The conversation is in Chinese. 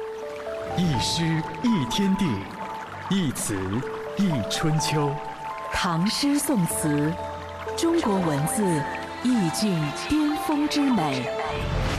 一诗一天地，一词一春秋。 唐诗宋词，中国文字意境巅峰之美。